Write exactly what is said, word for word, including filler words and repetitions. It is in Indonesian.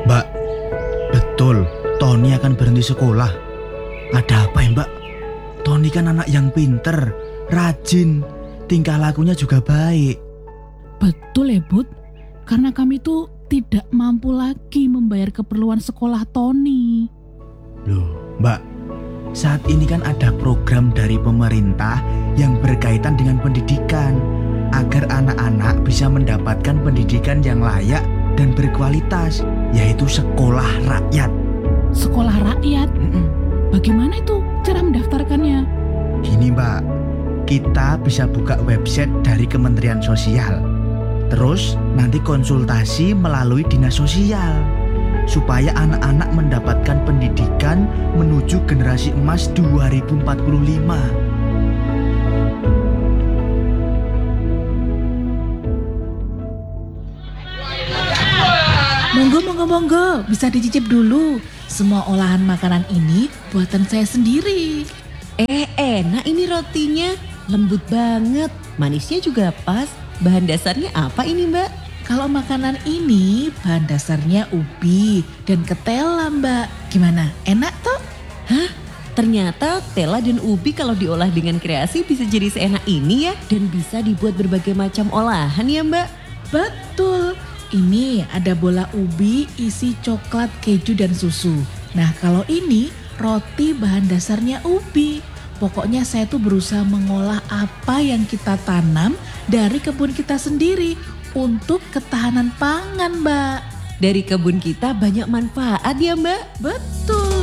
Mbak, betul Tony akan berhenti sekolah. Ada apa ya Mbak? Tony kan anak yang pinter, rajin, tingkah lakunya juga baik. Betul ya Bud, karena kami tuh tidak mampu lagi membayar keperluan sekolah Tony. Loh Mbak, saat ini kan ada program dari pemerintah yang berkaitan dengan pendidikan, agar anak-anak bisa mendapatkan pendidikan yang layak dan berkualitas, yaitu sekolah rakyat. Sekolah rakyat? Mm-mm. Bagaimana itu cara mendaftarkannya? Gini Mbak, kita bisa buka website dari Kementerian Sosial. Terus nanti konsultasi melalui dinas sosial, supaya anak-anak mendapatkan pendidikan menuju generasi emas dua ribu empat puluh lima. Monggo, monggo, monggo, bisa dicicip dulu. Semua olahan makanan ini buatan saya sendiri. Eh, enak ini rotinya. Lembut banget. Manisnya juga pas. Bahan dasarnya apa ini, Mbak? Kalau makanan ini bahan dasarnya ubi dan ketela, Mbak. Gimana? Enak toh? Hah? Ternyata tela dan ubi kalau diolah dengan kreasi bisa jadi seenak ini ya. Dan bisa dibuat berbagai macam olahan ya, Mbak? Betul. Ini ada bola ubi isi coklat, keju, dan susu. Nah, kalau ini roti bahan dasarnya ubi. Pokoknya saya tuh berusaha mengolah apa yang kita tanam dari kebun kita sendiri untuk ketahanan pangan, Mbak. Dari kebun kita banyak manfaat ya, Mbak? Betul.